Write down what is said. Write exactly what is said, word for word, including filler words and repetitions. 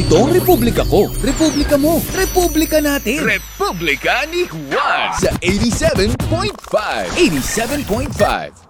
Ito ang republika ko. Republika mo. Republika natin. Republika ni Juan Sa eighty-seven point five. eighty-seven point five.